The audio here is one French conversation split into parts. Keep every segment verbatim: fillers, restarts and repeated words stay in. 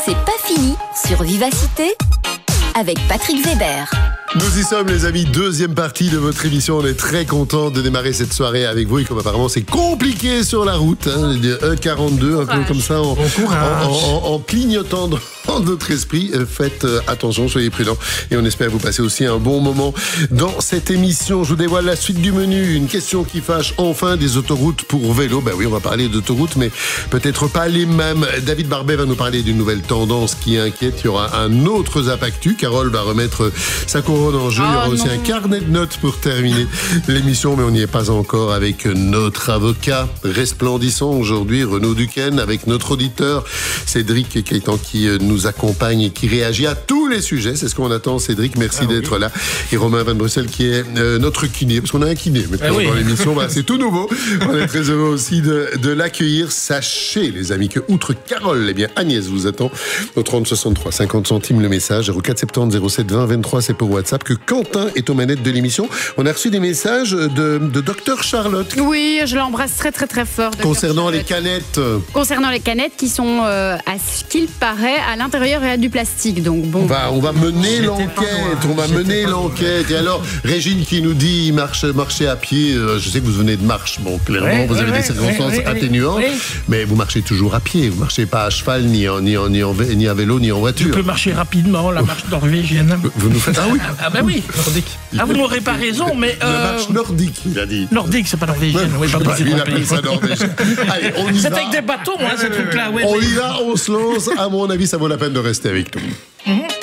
c'est pas fini sur Vivacité avec Patrick Weber. Nous y sommes les amis, deuxième partie de votre émission. On est très content de démarrer cette soirée avec vous et comme apparemment c'est compliqué sur la route, hein, un quarante-deux, un peu comme ça, en, en, en, en clignotant dans notre esprit. Faites attention, soyez prudents et on espère vous passer aussi un bon moment dans cette émission. Je vous dévoile la suite du menu, une question qui fâche enfin, des autoroutes pour vélo. Ben oui, on va parler d'autoroutes, mais peut-être pas les mêmes. David Barbet va nous parler d'une nouvelle tendance qui inquiète. Il y aura un autre Zap Actu. Carole va remettre sa couronne en jeu. Il y aura oh aussi non. un carnet de notes pour terminer l'émission, mais on n'y est pas encore avec notre avocat resplendissant aujourd'hui, Renaud Duquesne, avec notre auditeur Cédric Caïtan qui nous accompagne et qui réagit à tous les sujets. C'est ce qu'on attend, Cédric. Merci ah, d'être oui. là. Et Romain Van Brussel qui est euh, notre kiné, parce qu'on a un kiné maintenant ah, oui. dans l'émission. Voilà, c'est tout nouveau. On est très heureux aussi de, de l'accueillir. Sachez, les amis, que outre Carole, eh bien Agnès vous attend au trente soixante-trois, cinquante centimes le message, zéro quatre soixante-dix zéro sept vingt vingt-trois, c'est pour WhatsApp, que Quentin est aux manettes de l'émission. On a reçu des messages de, de Docteur Charlotte. Oui, je l'embrasse très très très fort. Concernant les canettes. Concernant les canettes qui sont, euh, à ce qu'il paraît, à l'intérieur, il y a du plastique. Donc bon. On va, on va mener l'enquête. On va mener l'enquête. Et alors, Régine qui nous dit marche, marcher à pied. Euh, je sais que vous venez de marche. Bon, clairement, ouais, vous avez ouais, des circonstances ouais, atténuantes. Ouais. Mais vous marchez toujours à pied. Vous marchez pas à cheval, ni, en, ni, en, ni, en, ni à vélo, ni en voiture. Je peux marcher rapidement, la marche norvégienne. Vous nous faites. Ah oui. Ah ben oui, nordique. Ah, vous n'aurez pas raison, mais... Euh... La marche nordique, il a dit. Nordique, c'est pas norvégienne. Ouais, oui, pas il appelle ça norvégienne. Allez, on y c'est va. avec des bâtons, hein, ce truc-là. Ouais, on oui. y va, on se lance. À mon avis, ça vaut la peine de rester avec nous. Mm-hmm.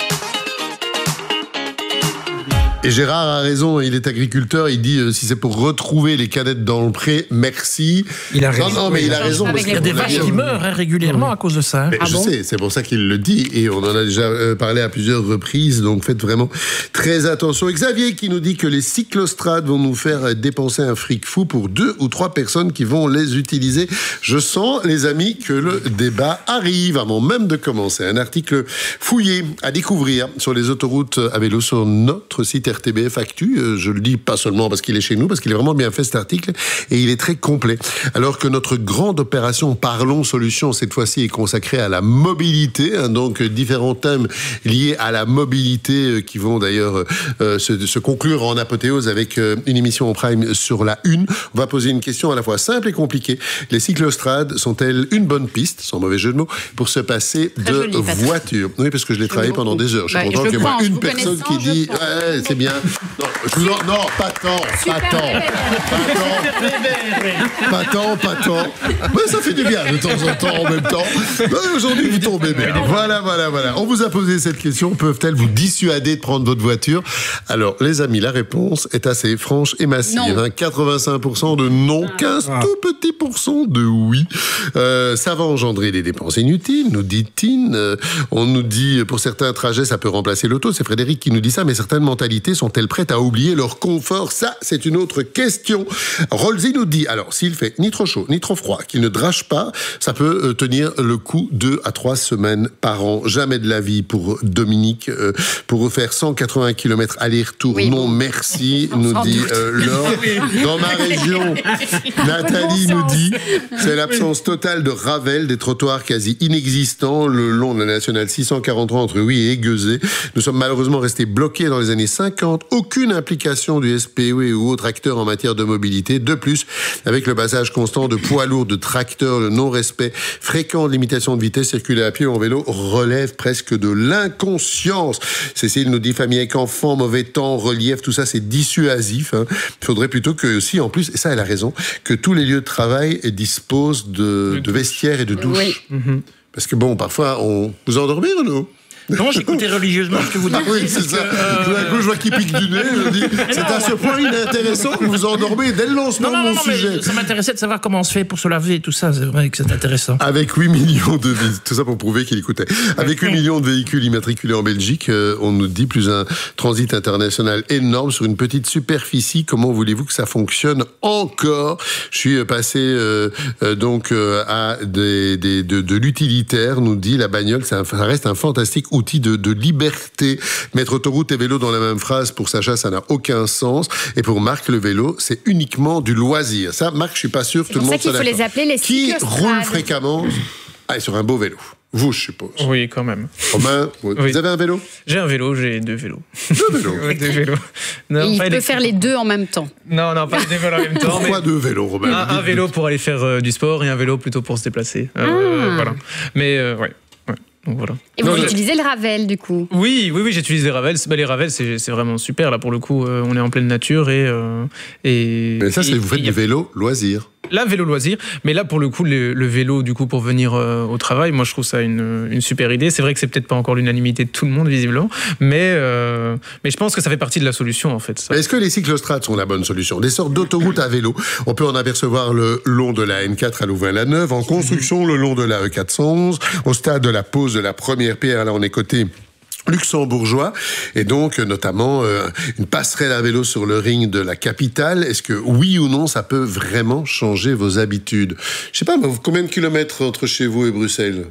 Et Gérard a raison, il est agriculteur, il dit euh, si c'est pour retrouver les canettes dans le pré, merci. Il a raison. Non, non, mais il a raison. Parce qu'il y a des vaches qui meurent hein, régulièrement oui. à cause de ça. Hein. Ah je bon sais, c'est pour ça qu'il le dit et on en a déjà euh, parlé à plusieurs reprises, donc faites vraiment très attention. Et Xavier qui nous dit que les cyclostrades vont nous faire dépenser un fric fou pour deux ou trois personnes qui vont les utiliser. Je sens, les amis, que le débat arrive avant même de commencer. Un article fouillé à découvrir sur les autoroutes à vélo sur notre site R T B F Actu, je le dis pas seulement parce qu'il est chez nous, parce qu'il est vraiment bien fait cet article et il est très complet. Alors que notre grande opération Parlons Solutions cette fois-ci est consacrée à la mobilité, hein, donc différents thèmes liés à la mobilité qui vont d'ailleurs euh, se, se conclure en apothéose avec euh, une émission en prime sur la une. On va poser une question à la fois simple et compliquée. Les cyclostrades sont-elles une bonne piste, sans mauvais jeu de mots, pour se passer très de joli, voiture? Oui, parce que je l'ai travaillé pendant des heures. Je suis bah, content qu'il y ait moins une personne qui dit ouais, c'est bien. Non, je vous en... non, pas tant, pas tant, pas tant, pas tant, pas tant. Mais ça fait du bien de temps en temps en même temps. Mais aujourd'hui, vous tombez bien. Voilà, voilà, voilà. On vous a posé cette question. Peuvent-elles vous dissuader de prendre votre voiture? Alors, les amis, la réponse est assez franche et massive. Hein. quatre-vingt-cinq pour cent de non, quinze ah. tout petits pourcents de oui. Euh, ça va engendrer des dépenses inutiles, nous dit-il. Euh, on nous dit, pour certains trajets, ça peut remplacer l'auto. C'est Frédéric qui nous dit ça, mais certaines mentalités sont-elles prêtes à oublier leur confort? Ça, c'est une autre question. Rolsey nous dit, alors, s'il fait ni trop chaud, ni trop froid, qu'il ne drache pas, ça peut euh, tenir le coup deux à trois semaines par an. Jamais de la vie pour Dominique, euh, pour faire cent quatre-vingts kilomètres aller-retour. Oui, non, bon. merci, nous dit euh, Laure. Dans ma région, Nathalie bon nous dit, c'est l'absence totale de Ravel, des trottoirs quasi inexistants le long de la nationale six cent quarante-trois entre Huy et Gueuset. Nous sommes malheureusement restés bloqués dans les années cinquante. Aucune implication du S P E ou autres acteurs en matière de mobilité. De plus, avec le passage constant de poids lourds, de tracteurs, le non-respect fréquent de limitation de vitesse, circuler à pied ou en vélo relève presque de l'inconscience. Cécile nous dit famille avec enfants, mauvais temps, relief, tout ça c'est dissuasif. Hein. Il faudrait plutôt que aussi, en plus, et ça elle a raison, que tous les lieux de travail disposent de, de vestiaires et de douches. Oui. Mm-hmm. Parce que bon, parfois, on... vous endormez, Renaud? Non, j'écoutais religieusement ce que vous dites. Ah oui, c'est ça. Euh... Tout d'un coup, je vois qu'il pique du nez. Je dis, c'est à ce point inintéressant que vous endormez dès le lancement non, non, de mon non, sujet. Mais ça m'intéressait de savoir comment on se fait pour se laver et tout ça. C'est vrai que c'est intéressant. Avec huit millions de... Tout ça pour prouver qu'il écoutait. Avec huit millions de véhicules immatriculés en Belgique, euh, on nous dit plus un transit international énorme sur une petite superficie. Comment voulez-vous que ça fonctionne encore? Je suis passé euh, euh, donc euh, à des, des, de, de l'utilitaire, nous dit la bagnole. Ça, ça reste un fantastique outil de, de liberté. Mettre autoroute et vélo dans la même phrase, pour Sacha, ça n'a aucun sens. Et pour Marc, le vélo, c'est uniquement du loisir. Ça, Marc, je suis pas sûr que tout le monde soit d'accord. C'est pour ça qu'il faut les appeler les Qui cyclostrades. roule fréquemment ah, sur un beau vélo. Vous, je suppose. Oui, quand même. Romain, vous, Oui. vous avez un vélo? J'ai un vélo, j'ai deux vélos. Deux vélos. Ouais, deux vélos. Non, Et il pas peut électriques. faire les deux en même temps. Non, non, pas les deux vélos en même temps. Pourquoi mais deux vélos, Romain? un, un vélo pour aller faire euh, du sport et un vélo plutôt pour se déplacer. Euh, Ah. Voilà. Mais euh, ouais. ouais. Donc voilà. Et vous Non, je- utilisez le Ravel, du coup. Oui, oui, oui, j'utilise les Ravel. Bah, les Ravel, c'est c'est vraiment super. Là, pour le coup, euh, on est en pleine nature et. Euh, et Mais ça, c'est et- vous faites et y a- du vélo loisir. Là, vélo loisir. Mais là, pour le coup, le, le vélo, du coup, pour venir euh, au travail, moi, je trouve ça une, une super idée. C'est vrai que c'est peut-être pas encore l'unanimité de tout le monde, visiblement. Mais, euh, mais je pense que ça fait partie de la solution, en fait. Ça. Est-ce que les cyclostrades sont la bonne solution? Des sortes d'autoroutes à vélo. On peut en apercevoir le long de la N quatre à Louvain-la-Neuve, en construction le long de la E quatre cent onze, au stade de la pose de la première pierre. Là, on est côté luxembourgeois, et donc notamment euh, une passerelle à vélo sur le ring de la capitale. Est-ce que oui ou non, ça peut vraiment changer vos habitudes? Je sais pas, mais combien de kilomètres entre chez vous et Bruxelles?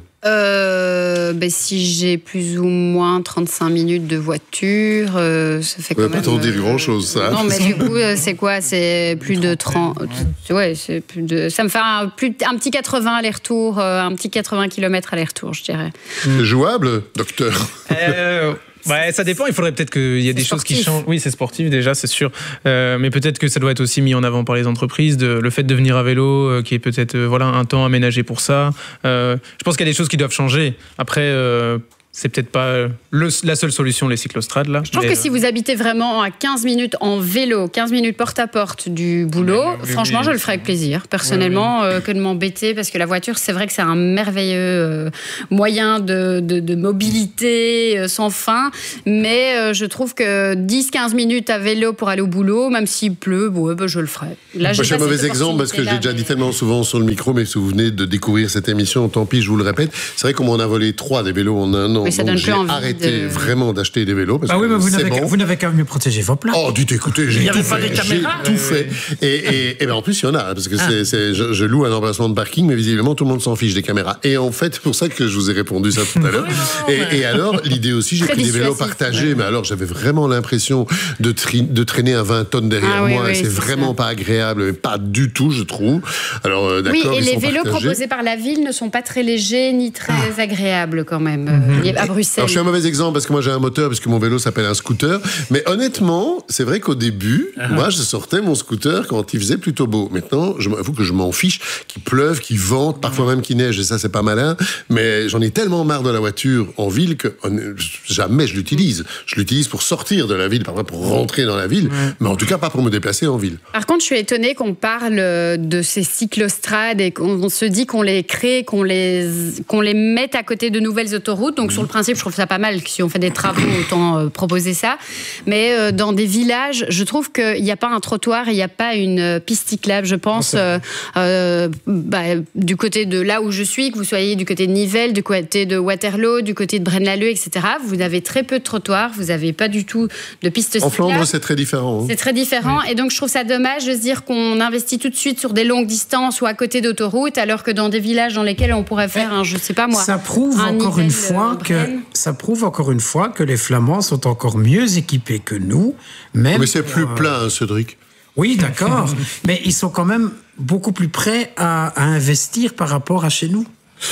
Euh, ben, si j'ai plus ou moins trente-cinq minutes de voiture, euh, ça fait Ça quand veut pas même... t'en dire euh, grand-chose, ça. Non, mais du coup, euh, c'est quoi? C'est plus de trente... Ouais, c'est plus de... Ça me fait un, plus, un petit quatre-vingts aller-retour, euh, un petit quatre-vingts kilomètres aller-retour, je dirais. C'est jouable, docteur? Euh, ouais, ça dépend. Il faudrait peut-être qu'il y ait des choses qui sportif. changent. Oui, c'est sportif déjà, c'est sûr. Euh, mais peut-être que ça doit être aussi mis en avant par les entreprises. De, le fait de venir à vélo, euh, qui est peut-être euh, voilà un temps aménagé pour ça. Euh, je pense qu'il y a des choses qui doivent changer. Après. Euh, c'est peut-être pas le, la seule solution, les cyclostrades, là. Je trouve Mais, que si vous habitez vraiment à quinze minutes en vélo, quinze minutes porte-à-porte du boulot, Oui, oui, franchement, oui. je le ferais avec plaisir, personnellement, euh, que de m'embêter, parce que la voiture, c'est vrai que c'est un merveilleux euh, moyen de, de, de mobilité euh, sans fin, mais euh, je trouve que dix quinze minutes à vélo pour aller au boulot, même s'il pleut, bon, ouais, ben, je le ferais. Là, Moi, je suis un pas mauvais cette exemple parce que je l'ai déjà opportunité-là, dit mais- tellement souvent sur le micro, mais si vous venez de découvrir cette émission, tant pis, je vous le répète. C'est vrai qu'on m'en a volé trois des vélos en un an. Oui, ça donc donne j'ai plus envie arrêté de- vraiment d'acheter des vélos parce Bah oui, que mais vous c'est n'avez qu'à- bon. vous n'avez qu'à mieux protéger vos plaques. Oh, dites, écoutez, j'ai Il y tout avait pas fait. des caméras J'ai tout Oui, fait. oui. Et, et, et ben en plus, il y en a, parce que c'est, c'est, je, je loue un emplacement de parking, mais visiblement, tout le monde s'en fiche des caméras. Et en fait, c'est pour ça que je vous ai répondu ça tout à l'heure. Et, et alors, l'idée aussi, j'ai Très pris des vélos dissuasif, partagés, mais alors, j'avais vraiment l'impression de, tri- de traîner un vingt tonnes derrière Ah oui, moi. oui, et c'est c'est vraiment ça. pas agréable, mais pas du tout, je trouve. Alors, euh, Oui, d'accord, et ils les sont vélos partagés. proposés par la ville ne sont pas très légers ni très Ah. agréables quand même, Mhm. euh, à Bruxelles. Alors, je suis un mauvais exemple parce que moi j'ai un moteur, parce que mon vélo s'appelle un scooter. Mais honnêtement, c'est vrai qu'au début, moi je sortais mon scooter quand il faisait plutôt beau. Maintenant, je m'avoue que je m'en fiche qu'il pleuve, qu'il vente, parfois même qu'il neige, et ça c'est pas malin. Mais j'en ai tellement marre de la voiture en ville que hon- jamais je l'utilise. Je l'utilise pour sortir de la ville, parfois pour rentrer dans la ville, mais en tout cas pas pour me déplacer en ville. Par contre, je suis étonnée qu'on parle de ces cyclostrades et qu'on on se dit qu'on les crée, qu'on les, qu'on les mette à côté de nouvelles autoroutes. Donc, sur le principe, je trouve ça pas mal. Si on fait des travaux, autant euh, proposer ça. Mais euh, dans des villages, je trouve qu'il n'y a pas un trottoir, il n'y a pas une euh, piste cyclable. Je pense, euh, euh, bah, du côté de là où je suis, que vous soyez du côté de Nivelles, du côté de Waterloo, du côté de Braine-l'Alleud, et cetera, vous avez très peu de trottoirs, vous n'avez pas du tout de pistes En cyclables. Flandre, c'est très différent. hein. C'est très différent et donc je trouve ça dommage de se dire qu'on investit tout de suite sur des longues distances ou à côté d'autoroutes alors que dans des villages dans lesquels on pourrait faire un, je sais pas moi. Ça prouve un encore Nivelles, une fois euh, que Brenne. ça prouve encore une fois que les Flamands sont encore mieux équipés que nous. Même Mais c'est plus pour, euh, plein, hein, Cédric. Oui, d'accord, mais ils sont quand même beaucoup plus prêts à, à investir par rapport à chez nous.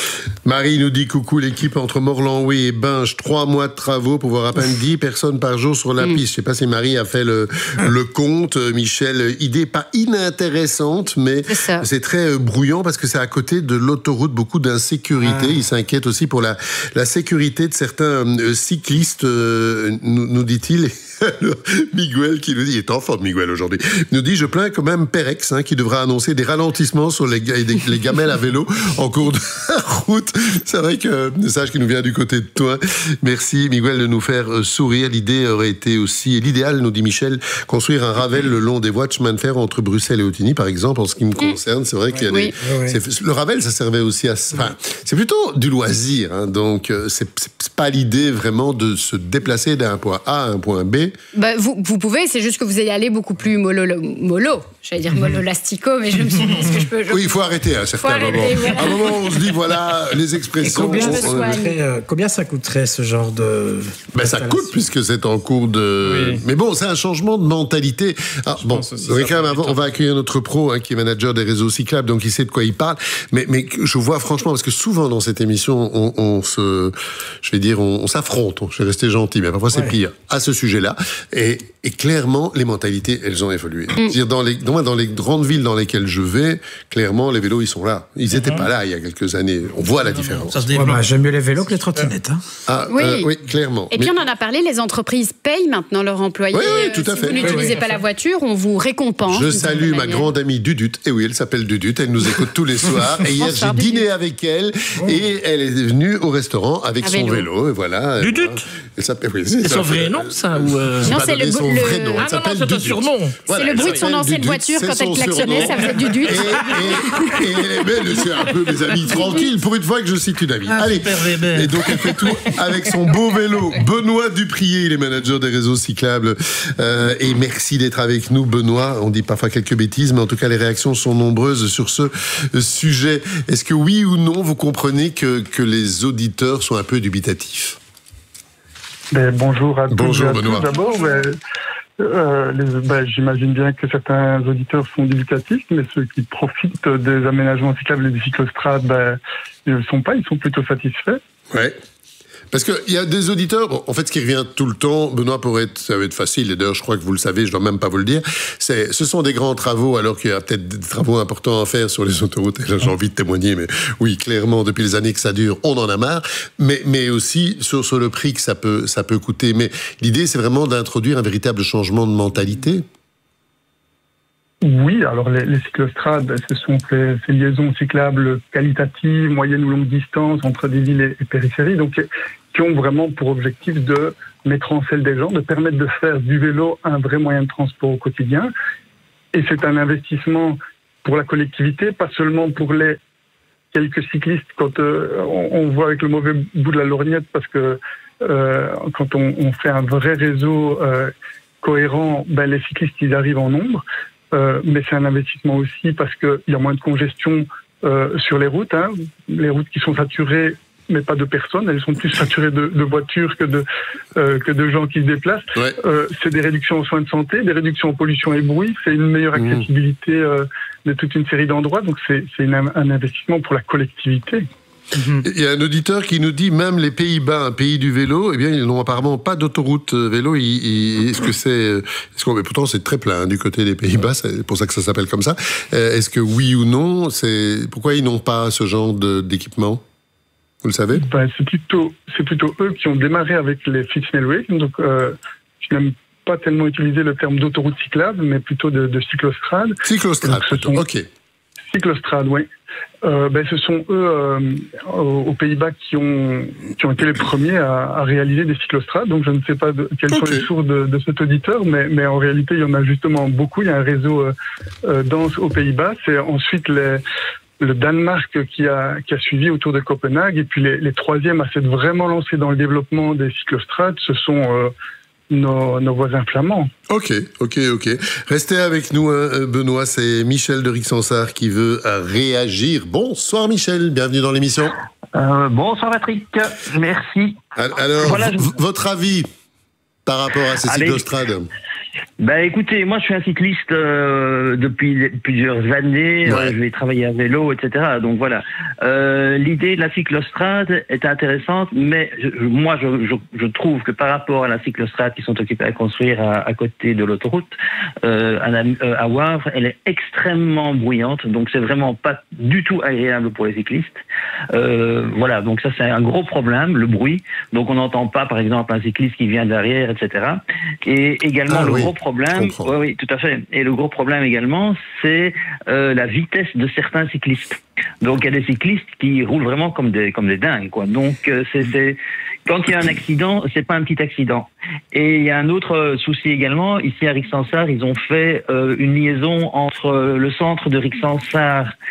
Marie nous dit coucou l'équipe entre Morlanoué et Binge, trois mois de travaux pour voir à peine dix personnes par jour sur la Mm. piste. Je sais pas si Marie a fait le, le compte. Euh, Michel, idée pas inintéressante, mais C'est ça. c'est très euh, brouillant parce que c'est à côté de l'autoroute, beaucoup d'insécurité. Il s'inquiète aussi pour la, la sécurité de certains euh, cyclistes, euh, nous, nous dit-il. Alors, Miguel qui nous dit, il est en forme Miguel aujourd'hui, nous dit, je plains quand même Perex hein, qui devra annoncer des ralentissements sur les, ga- les, les gamelles à vélo en cours de route. C'est vrai que message qui nous vient du côté de toi. Merci Miguel de nous faire euh, sourire. L'idée aurait été aussi, l'idéal nous dit Michel, construire un Ravel le long des voies de chemin de fer entre Bruxelles et Autigny par exemple. En ce qui me concerne, c'est vrai qu'il y a Oui. des, Oui. c'est- le Ravel ça servait aussi à, enfin, c'est plutôt du loisir, hein, donc euh, c'est, c'est, pas l'idée vraiment de se déplacer d'un point A à un point B. Bah, vous, vous pouvez, c'est juste que vous allez aller beaucoup plus mollo, mollo. J'allais dire mollo lastico, mais je me suis dit, est-ce que je peux... Je... Oui, il faut arrêter à un certain moment. Voilà. À un moment, on se dit, voilà, les expressions... Et combien, on, ça on... coûterait, euh, combien ça coûterait, ce genre de... Ben, ça coûte, puisque c'est en cours de... Oui. Mais bon, c'est un changement de mentalité. Alors, bon, quand même, avant, on va accueillir notre pro, hein, qui est manager des réseaux cyclables, donc il sait de quoi il parle. Mais, mais je vois franchement, parce que souvent dans cette émission, on, on se... Je vais dire, on, on s'affronte. Je vais rester gentil, mais parfois c'est ouais. pire, à ce sujet-là. Et, et clairement, les mentalités, elles ont évolué. Mm. C'est-à-dire, dans les, dans, dans les grandes villes dans lesquelles je vais, clairement, les vélos, ils sont là. Ils n'étaient mm-hmm. pas là il y a quelques années. On voit la différence. Ça se développe. Ouais, bah, j'aime mieux les vélos que les trottinettes. Hein. Ah, oui. Euh, oui, clairement. Et mais... puis, on en a parlé, les entreprises payent maintenant leurs employés. Oui, oui, tout à si fait. vous n'utilisez oui, pas oui. la voiture, on vous récompense. Je salue ma grande amie Dudut. Et oui, elle s'appelle Dudut. Elle nous écoute tous les soirs. Et hier, j'ai dîné avec elle. Et elle est venue au restaurant avec à son vélo. vélo et voilà. Dudut. Elle s'appelle. Oui, c'est son vrai nom, ça ou euh... Non, c'est le, son le... vrai nom. Ah non, non, c'est un surnom. Voilà, c'est le bruit de son ancienne voiture quand elle klaxonnait, ça faisait Dudut. Et, et, et elle est belle, c'est un peu mes amis tranquille pour une fois que je cite une amie. Ah, Allez. Et donc elle fait tout avec son beau vélo. Benoît Duprier, il est manager des réseaux cyclables. Euh, et merci d'être avec nous, Benoît. On dit parfois quelques bêtises, mais en tout cas les réactions sont nombreuses sur ce sujet. Est-ce que oui ou non, vous comprenez que, que les auditeurs sont un peu dubitatifs? Ben, bonjour à tous. Bonjour, à Benoît. Tous. D'abord, ben, euh, les, ben, j'imagine bien que certains auditeurs sont dubitatifs, mais ceux qui profitent des aménagements cyclables et des cyclostrades, ben, ils ne le sont pas, ils sont plutôt satisfaits. Ouais. Parce qu'il y a des auditeurs, bon, en fait, ce qui revient tout le temps, Benoît, pour être, ça va être facile, et d'ailleurs, je crois que vous le savez, je ne dois même pas vous le dire, c'est, ce sont des grands travaux, alors qu'il y a peut-être des travaux importants à faire sur les autoroutes, et là, j'ai envie de témoigner, mais oui, clairement, depuis les années que ça dure, on en a marre, mais, mais aussi sur, sur le prix que ça peut, ça peut coûter. Mais l'idée, c'est vraiment d'introduire un véritable changement de mentalité. Oui, alors les, les cyclostrades, ce sont ces, ces liaisons cyclables qualitatives, moyenne ou longue distance entre des villes et, et périphéries, donc qui ont vraiment pour objectif de mettre en selle des gens, de permettre de faire du vélo un vrai moyen de transport au quotidien. Et c'est un investissement pour la collectivité, pas seulement pour les quelques cyclistes, quand euh, on, on voit avec le mauvais bout de la lorgnette, parce que euh, quand on, on fait un vrai réseau euh, cohérent, ben, les cyclistes, ils arrivent en nombre. Euh, mais c'est un investissement aussi parce qu'il y a moins de congestion euh, sur les routes. Hein. Les routes qui sont saturées, mais pas de personnes, elles sont plus saturées de, de voitures que de, euh, que de gens qui se déplacent. Ouais. Euh, c'est des réductions en soins de santé, des réductions en pollution et bruit, c'est une meilleure accessibilité euh, de toute une série d'endroits, donc c'est, c'est une, un investissement pour la collectivité. Il y a un auditeur qui nous dit même les Pays-Bas, un pays du vélo, eh bien ils n'ont apparemment pas d'autoroute vélo. Ils, ils, est-ce que c'est, est-ce qu'on, mais pourtant c'est très plein hein, du côté des Pays-Bas, c'est pour ça que ça s'appelle comme ça. Euh, est-ce que oui ou non, c'est pourquoi ils n'ont pas ce genre de, d'équipement? Vous le savez? Ben, c'est plutôt, c'est plutôt eux qui ont démarré avec les fixed railways. Donc, euh, je n'aime pas tellement utiliser le terme d'autoroute cyclable, mais plutôt de, de cyclostrade. Cyclostrade, plutôt. Sont... Ok. Cyclostrade, oui. Euh, ben, ce sont eux, euh, aux Pays-Bas, qui ont, qui ont été les premiers à, à réaliser des cyclostrades. Donc, je ne sais pas de, quelles okay. sont les sources de, de cet auditeur, mais, mais en réalité, il y en a justement beaucoup. Il y a un réseau euh, euh, dense aux Pays-Bas. C'est ensuite les, le Danemark qui a, qui a suivi autour de Copenhague. Et puis, les, les troisièmes à s'être vraiment lancés dans le développement des cyclostrades, ce sont... Euh, Nos, nos voisins flamands. Ok, ok, ok. Restez avec nous, hein, Benoît. C'est Michel de Rixensart qui veut réagir. Bonsoir Michel, bienvenue dans l'émission. Euh, bonsoir Patrick, merci. Alors, voilà, je... v- votre avis par rapport à ces Allez. cyclostrades? Ben écoutez, moi je suis un cycliste euh, depuis plusieurs années, ouais. euh, je vais travailler à vélo, et cetera. Donc voilà, euh, l'idée de la cyclostrade est intéressante, mais je, moi je, je, je trouve que par rapport à la cyclostrade qui sont occupés à construire à, à côté de l'autoroute, euh, à, euh, à Wavre, elle est extrêmement bruyante, donc c'est vraiment pas du tout agréable pour les cyclistes. Euh, voilà, donc ça c'est un gros problème, le bruit. Donc on n'entend pas par exemple un cycliste qui vient derrière, et cetera. Et également ah, le oui. gros problème, oui, oui, tout à fait. Et le gros problème également, c'est euh, la vitesse de certains cyclistes. Donc, il y a des cyclistes qui roulent vraiment comme des comme des dingues, quoi. Donc, euh, c'est, c'est quand il y a un accident, c'est pas un petit accident. Et il y a un autre souci également. Ici à Rixensart, ils ont fait euh, une liaison entre le centre de Rixensart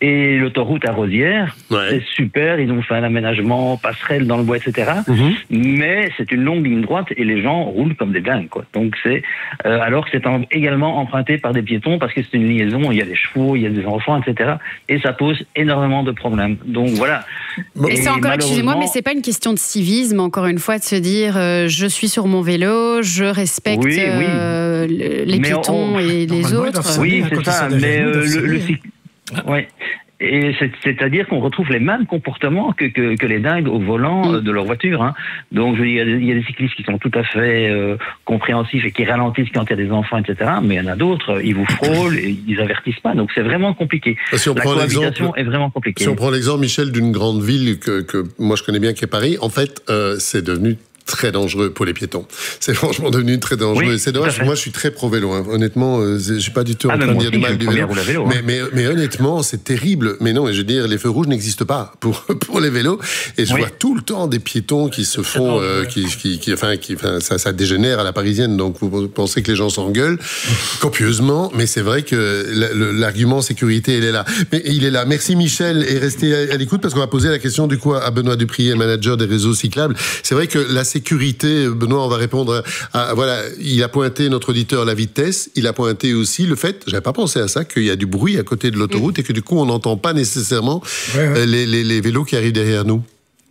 Et l'autoroute à Rosières, Ouais. c'est super, ils ont fait un aménagement, passerelle dans le bois, et cetera. Mhm. Mais c'est une longue ligne droite et les gens roulent comme des dingues, quoi. Donc c'est euh, alors que c'est en- également emprunté par des piétons parce que c'est une liaison, il y a des chevaux, il y a des enfants, et cetera. Et ça pose énormément de problèmes. Donc voilà. Et c'est encore, excusez-moi, mais c'est pas une question de civisme, encore une fois, de se dire euh, je suis sur mon vélo, je respecte Oui, oui. euh, le- les Mais piétons on- et les normalement, ils doivent autres. se- Oui, à c'est côté ça. de ça, Mais derrière nous, euh, doivent le, le signer. cycle- ouais. Et c'est- c'est-à-dire qu'on retrouve les mêmes comportements que, que, que les dingues au volant euh, de leur voiture. Hein. Donc, je veux dire, il y a des- il y a des cyclistes qui sont tout à fait euh, compréhensifs et qui ralentissent quand il y a des enfants, et cetera. Mais il y en a d'autres, ils vous frôlent et ils avertissent pas. Donc, c'est vraiment compliqué. Si on La prend cohabitation l'exemple, est vraiment compliquée. si on prend l'exemple, Michel, d'une grande ville que, que moi je connais bien, qui est Paris, en fait, euh, c'est devenu très dangereux pour les piétons. C'est franchement devenu très dangereux. Oui, Et c'est tout à dommage. fait. Moi, je suis très pro vélo. Hein. Honnêtement, euh, je suis pas du tout Ah, en mais train de moi dire du aussi, mal je du veux vélo. bien rouler à vélo, hein. Mais, mais, mais honnêtement, c'est terrible. Mais non, je veux dire, les feux rouges n'existent pas pour pour les vélos. Et je Oui. vois tout le temps des piétons qui se font, euh, qui, qui, qui, enfin, qui, enfin, ça, ça dégénère à la parisienne. Donc, vous pensez que les gens s'engueulent copieusement, mais c'est vrai que la- le- l'argument sécurité, il est là. Mais il est là. Merci Michel et restez à, à l'écoute parce qu'on va poser la question du coup à Benoît Duprier, manager des réseaux cyclables. C'est vrai que la sécurité, Benoît, on va répondre à, à- voilà, il a pointé notre auditeur la vitesse, il a pointé aussi le fait, j'avais pas pensé à ça, qu'il y a du bruit à côté de l'autoroute et que du coup on n'entend pas nécessairement Ouais, ouais. euh, les, les, les vélos qui arrivent derrière nous.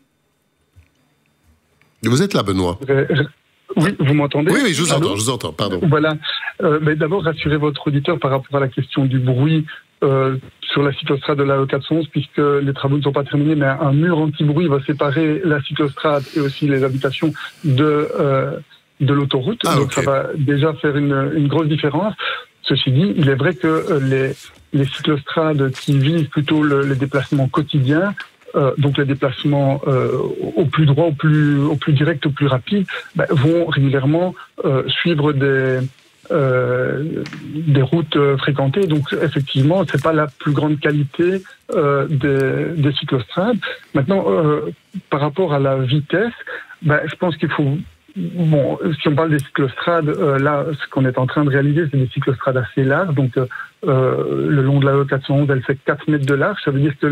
Vous êtes là, Benoît? Euh, Oui, vous m'entendez? Oui, oui, je vous Allô? entends, je vous entends, pardon. Voilà. Euh, mais d'abord, rassurez votre auditeur par rapport à la question du bruit euh, sur la cyclostrade de la E quatre cent onze, puisque les travaux ne sont pas terminés, mais un mur anti-bruit va séparer la cyclostrade et aussi les habitations de, euh, de l'autoroute. Ah, Donc ok. ça va déjà faire une, une grosse différence. Ceci dit, il est vrai que euh, les, les cyclostrades qui visent plutôt le, les déplacements quotidiens, Euh, donc les déplacements euh, au plus droit, au plus, au plus direct, au plus rapide, ben, vont régulièrement euh, suivre des, euh, des routes euh, fréquentées. Donc effectivement, c'est pas la plus grande qualité euh, des, des cyclostrades. Maintenant, euh, par rapport à la vitesse, ben, je pense qu'il faut... Bon, si on parle des cyclostrades, euh, là, ce qu'on est en train de réaliser, c'est des cyclostrades assez larges. Donc, euh, le long de la E quatre cent onze, elle fait quatre mètres de large. Ça veut dire que